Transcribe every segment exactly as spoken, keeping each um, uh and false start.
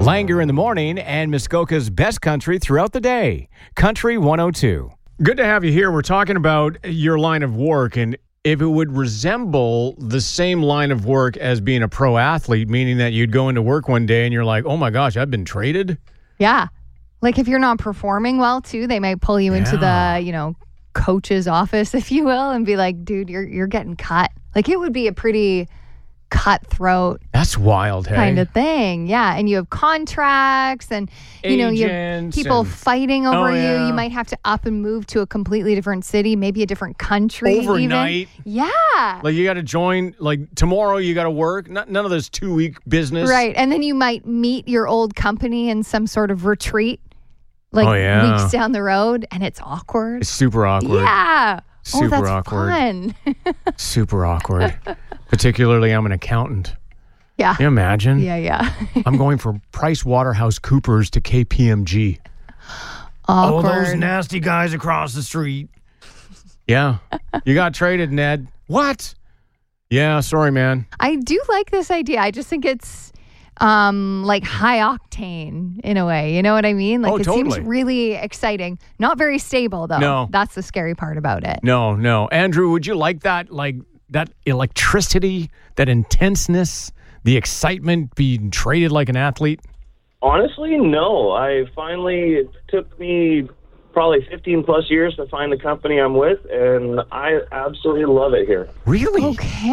Langer in the morning and Muskoka's best country throughout the day. Country one oh two. Good to have you here. We're talking about your line of work and if it would resemble the same line of work as being a pro athlete, meaning that you'd go into work one day and you're like, oh my gosh, I've been traded. Yeah. Like if you're not performing well too, they might pull you into Yeah. the, you know, coach's office, if you will, and be like, dude, you're you're getting cut. Like it would be a pretty cutthroat That's wild, hey? kind of thing. Yeah. And you have contracts and, you know, you have Agents people and- fighting over Oh, you. yeah. You might have to up and move to a completely different city, maybe a different country. Overnight. Even. Yeah. Like you got to join, like tomorrow you got to work. Not, none of this two-week business. Right. And then you might meet your old company in some sort of retreat, like Oh, yeah. weeks down the road, and it's awkward. It's super awkward. Yeah. Super oh, that's awkward. fun. Super awkward. Particularly, I'm an accountant. Yeah. Can you imagine? Yeah, yeah. I'm going from Price Waterhouse Coopers to K P M G. Awkward. Oh, those nasty guys across the street. Yeah. You got traded, Ned. What? Yeah, sorry, man. I do like this idea. I just think it's um, like high octane in a way. You know what I mean? Like Oh, it totally. seems really exciting. Not very stable though. No. That's the scary part about it. No, no. Andrew, would you like that? Like that electricity, that intenseness, the excitement, being traded like an athlete? Honestly, no. I finally, it took me probably fifteen plus years to find the company I'm with, and I absolutely love it here. Really?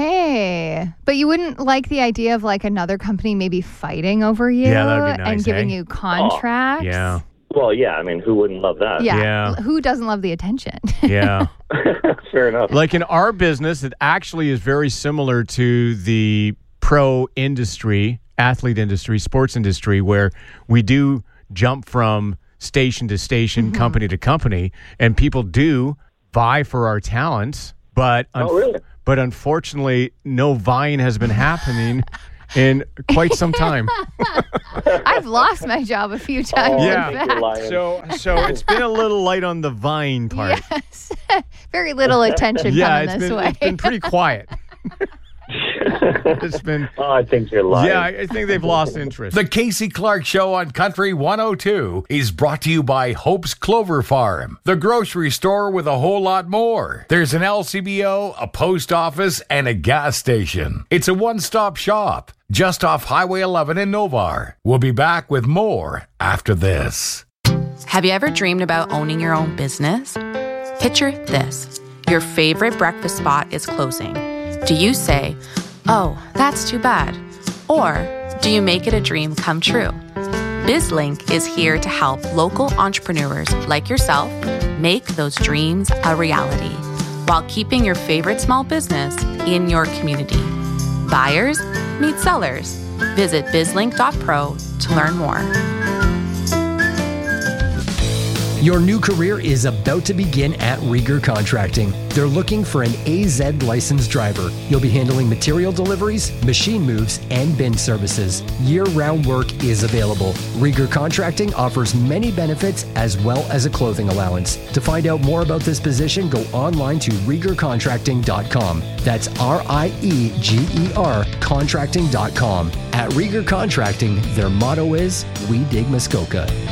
Okay. But you wouldn't like the idea of like another company maybe fighting over you Yeah, that'd be nice, and giving eh? you contracts? Yeah. Well, yeah, I mean, who wouldn't love that? Yeah. Yeah. Who doesn't love the attention? Yeah. Fair enough. Like in our business, it actually is very similar to the pro industry, athlete industry, sports industry, where we do jump from station to station, company to company, and people do vie for our talents. But un- Oh, really? but unfortunately, no vying has been happening in quite some time. I've lost my job a few times. Oh, Yeah. I In think you're fact. lying. So so it's been a little light on the vying part. Yes. Very little attention Yeah, coming it's this been way. it's been pretty quiet. It's been Oh, I think you're lying. yeah, I I think they've lost interest. The Casey Clark Show on Country one oh two is brought to you by Hope's Clover Farm, the grocery store with a whole lot more. There's an L C B O, a post office, and a gas station. It's a one-stop shop just off Highway eleven in Novar. We'll be back with more after this. Have you ever dreamed about owning your own business? Picture this. Your favorite breakfast spot is closing. Do you say, oh, that's too bad? Or do you make it a dream come true? BizLink is here to help local entrepreneurs like yourself make those dreams a reality while keeping your favorite small business in your community. Buyers meet sellers. Visit bizlink dot pro to learn more. Your new career is about to begin at Rieger Contracting. They're looking for an A Z licensed driver. You'll be handling material deliveries, machine moves, and bin services. Year-round work is available. Rieger Contracting offers many benefits as well as a clothing allowance. To find out more about this position, go online to rieger contracting dot com. That's R I E G E R contracting dot com. At Rieger Contracting, their motto is, "We dig Muskoka."